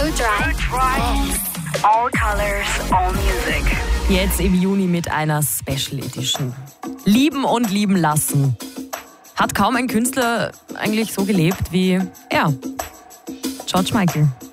Drive. All colors, all music. Jetzt im Juni mit einer Special Edition. Lieben und lieben lassen. Hat kaum ein Künstler eigentlich so gelebt wie er. George Michael.